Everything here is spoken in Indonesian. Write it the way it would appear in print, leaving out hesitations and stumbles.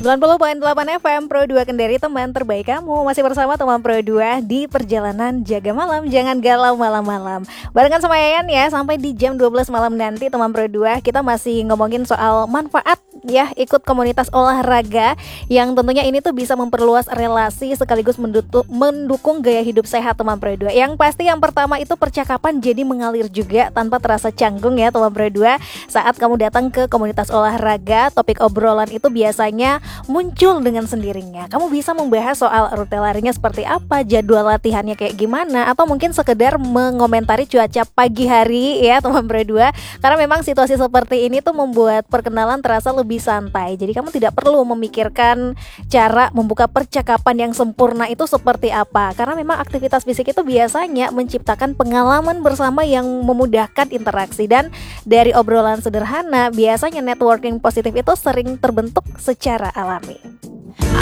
90,8 FM Pro 2 Kendari, teman terbaik kamu. Masih bersama teman Pro 2 di perjalanan jaga malam. Jangan galau malam-malam. Barengan sama Yayan ya, sampai di jam 12 malam nanti teman Pro 2. Kita masih ngomongin soal manfaat ya, ikut komunitas olahraga yang tentunya ini tuh bisa memperluas relasi sekaligus mendukung gaya hidup sehat teman Pro 2. Yang pasti yang pertama itu percakapan jadi mengalir juga tanpa terasa canggung ya teman Pro 2. Saat kamu datang ke komunitas olahraga, topik obrolan itu biasanya muncul dengan sendirinya. Kamu bisa membahas soal rute larinya seperti apa, jadwal latihannya kayak gimana, atau mungkin sekedar mengomentari cuaca pagi hari ya teman Pro 2. Karena memang situasi seperti ini tuh membuat perkenalan terasa lebih santai. Jadi kamu tidak perlu memikirkan cara membuka percakapan yang sempurna itu seperti apa. Karena memang aktivitas fisik itu biasanya menciptakan pengalaman bersama yang memudahkan interaksi, dan dari obrolan sederhana biasanya networking positif itu sering terbentuk secara alami.